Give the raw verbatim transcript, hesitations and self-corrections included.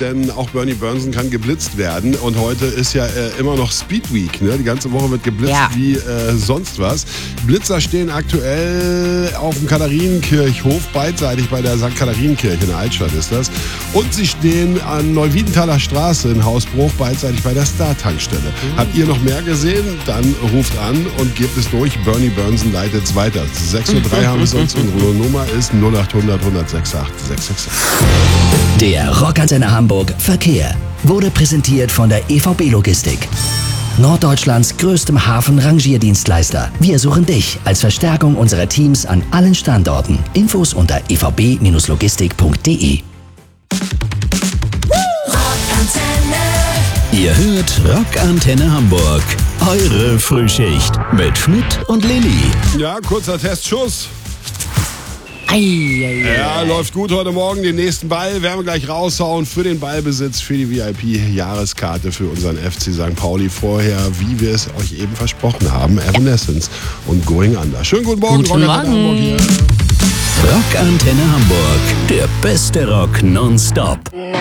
denn auch Bernie Börnsen kann geblitzt werden. Und heute ist ja äh, immer noch Speed Week. Ne? Die ganze Woche wird geblitzt ja. wie äh, sonst was. Blitzer stehen aktuell auf dem Katharinenkirchhof, beidseitig bei der Sankt Katharinenkirche in der Altstadt ist das. Und sie stehen an Neuwiedenthaler Straße in Hausbruch, beidseitig bei der Star-Tankstelle. Mhm. Habt ihr noch mehr gesehen? Dann ruft an und gebt es durch. Bernie Börnsen leitet es weiter. sechs Uhr drei haben sie uns. Unsere Nummer ist null acht hundert hundertsechsundachtzig sechshundertsechsundachtzig. Der Rockantenne Hamburg Verkehr wurde präsentiert von der E V B Logistik. Norddeutschlands größtem Hafen-Rangierdienstleister. Wir suchen dich als Verstärkung unserer Teams an allen Standorten. Infos unter e v b logistik punkt d e. Ihr hört Rockantenne Hamburg. Eure Frühschicht mit Schmidt und Lilly. Ja, kurzer Testschuss. Ei, ei, ei, ja, ei. läuft gut heute Morgen. Den nächsten Ball werden wir gleich raushauen für den Ballbesitz, für die V I P-Jahreskarte für unseren F C Sankt Pauli. Vorher, wie wir es euch eben versprochen haben, Evanescence und Going Under. Schönen guten Morgen, Guten Rockantenne Morgen. Hamburg hier. Rockantenne Hamburg. Der beste Rock nonstop.